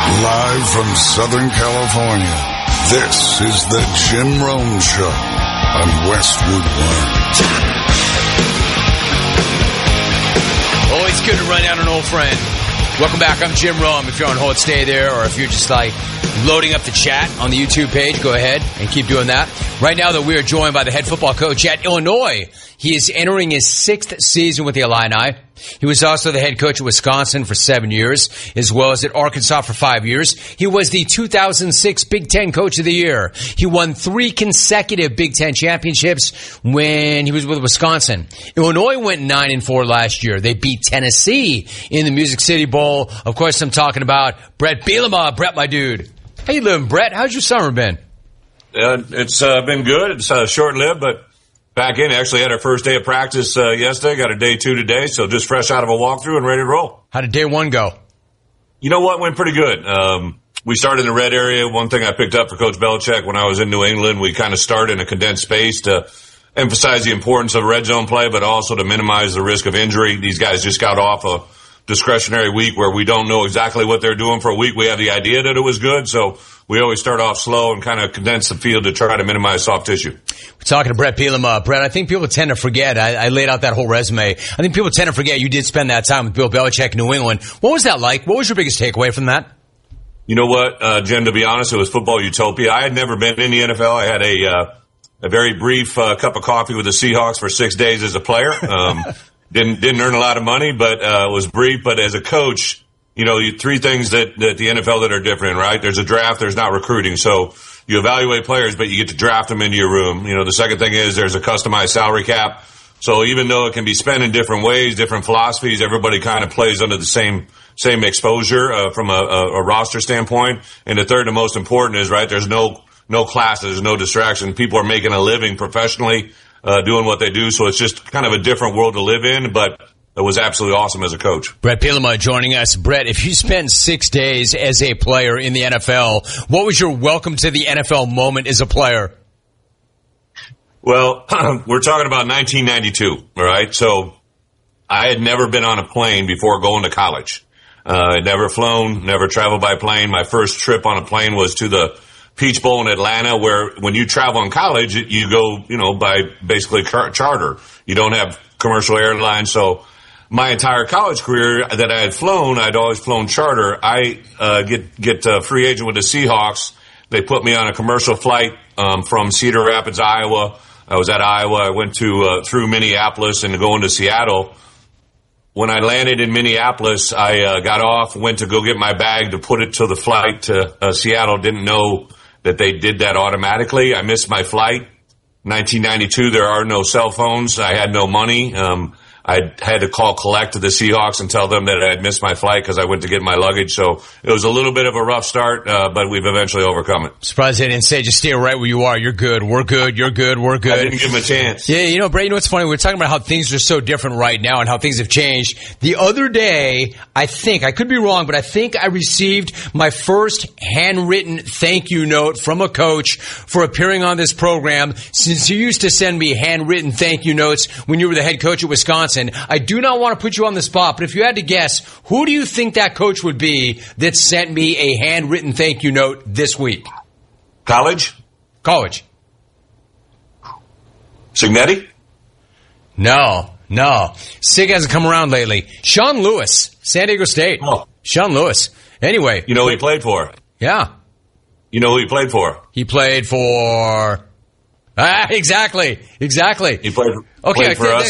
Live from Southern California, this is the Jim Rome Show on Westwood One. Always good to run down an old friend. Welcome back. I'm Jim Rome. If you're on hold, stay there. Or if you're just like loading up the chat on the YouTube page, go ahead and keep doing that. Right now, that we are joined by the head football coach at Illinois. He is entering his 6th season with the Illini. He was also the head coach at Wisconsin for 7 years, as well as at Arkansas for 5 years. He was the 2006 Big Ten Coach of the Year. He won 3 consecutive Big Ten championships when he was with Wisconsin. Illinois went 9-4 last year. They beat Tennessee in the Music City Bowl. Of course, I'm talking about Bret Bielema. Brett, my dude. How you living, Brett? How's your summer been? It's been good. It's short-lived, but back in. Actually had our first day of practice yesterday. Got a day 2 today, so just fresh out of a walkthrough and ready to roll. How did day 1 go? You know what? Went pretty good. We started in the red area. One thing I picked up for Coach Belichick when I was in New England, we kind of started in a condensed space to emphasize the importance of red zone play, but also to minimize the risk of injury. These guys just got off a discretionary week where we don't know exactly what they're doing for a week. We have the idea that it was good, so we always start off slow and kind of condense the field to try to minimize soft tissue. We're talking to Bret Bielema. Brett, I think people tend to forget. I laid out that whole resume. I think people tend to forget you did spend that time with Bill Belichick in New England. What was that like? What was your biggest takeaway from that? You know what, Jim, to be honest, it was football utopia. I had never been in the NFL. I had a very brief cup of coffee with the Seahawks for 6 days as a player. Didn't earn a lot of money, but was brief. But as a coach, you know, 3 things that the NFL that are different, right? There's a draft, there's not recruiting. So you evaluate players, but you get to draft them into your room. You know, the second thing is there's a customized salary cap. So even though it can be spent in different ways, different philosophies, everybody kind of plays under the same exposure from a roster standpoint. And the third and most important is, right, there's no classes, there's no distraction. People are making a living professionally doing what they do. So it's just kind of a different world to live in, but it was absolutely awesome as a coach. Bret Bielema joining us. Brett, if you spent 6 days as a player in the NFL, what was your welcome to the NFL moment as a player? Well, we're talking about 1992, all right? So I had never been on a plane before going to college. I'd never flown, never traveled by plane. My first trip on a plane was to the Peach Bowl in Atlanta, where when you travel in college, you go, you know, by basically charter. You don't have commercial airlines. So my entire college career that I had flown, I'd always flown charter. I get a free agent with the Seahawks. They put me on a commercial flight from Cedar Rapids, Iowa. I was at Iowa. I went to through Minneapolis and going to Seattle. When I landed in Minneapolis, I got off, went to go get my bag to put it to the flight to Seattle. Didn't know that they did that automatically. I missed my flight. 1992, there are no cell phones. I had no money. I had to call collect to the Seahawks and tell them that I had missed my flight because I went to get my luggage. So it was a little bit of a rough start, but we've eventually overcome it. Surprised they didn't say, just stay right where you are. You're good. We're good. You're good. We're good. I didn't give them a chance. Yeah, you know, Brett, you know what's funny? We're talking about how things are so different right now and how things have changed. The other day, I could be wrong, but I think I received my first handwritten thank you note from a coach for appearing on this program. Since you used to send me handwritten thank you notes when you were the head coach at Wisconsin, I do not want to put you on the spot, but if you had to guess, who do you think that coach would be that sent me a handwritten thank you note this week? College? Signetti? No. Sig hasn't come around lately. Sean Lewis, San Diego State. Oh. Sean Lewis. Anyway. You know who he played for? Yeah. You know who he played for? He played for... exactly. He played for us.